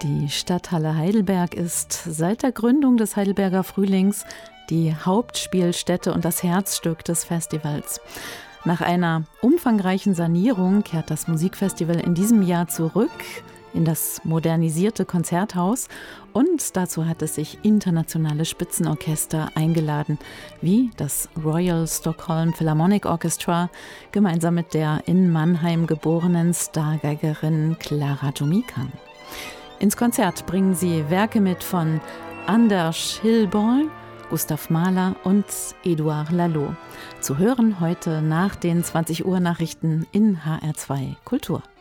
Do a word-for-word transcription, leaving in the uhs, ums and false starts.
Die Stadthalle Heidelberg ist seit der Gründung des Heidelberger Frühlings die Hauptspielstätte und das Herzstück des Festivals. Nach einer umfangreichen Sanierung kehrt das Musikfestival in diesem Jahr zurück in das modernisierte Konzerthaus und dazu hat es sich internationale Spitzenorchester eingeladen, wie das Royal Stockholm Philharmonic Orchestra, gemeinsam mit der in Mannheim geborenen Stargeigerin Clara Jomikan. Ins Konzert bringen sie Werke mit von Anders Hillborn, Gustav Mahler und Edouard Laloux. Zu hören heute nach den zwanzig Uhr Nachrichten in H R zwei Kultur.